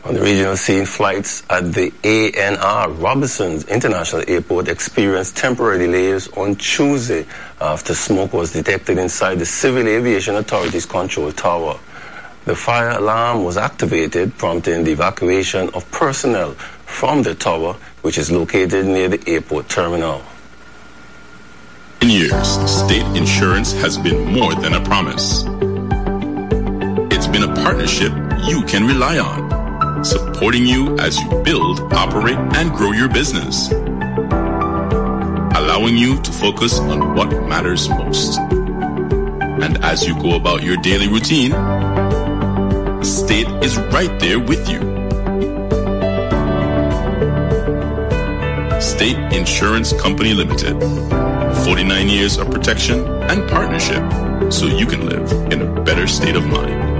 On the regional scene, flights at the ANR Robinson's International Airport experienced temporary delays on Tuesday after smoke was detected inside the Civil Aviation Authority's control tower. The fire alarm was activated, prompting the evacuation of personnel from the tower, which is located near the airport terminal. In years, state insurance has been more than a promise. It's been a partnership you can rely on, supporting you as you build, operate, and grow your business, allowing you to focus on what matters most. And as you go about your daily routine, the state is right there with you. State Insurance Company Limited. 49 years of protection and partnership so you can live in a better state of mind.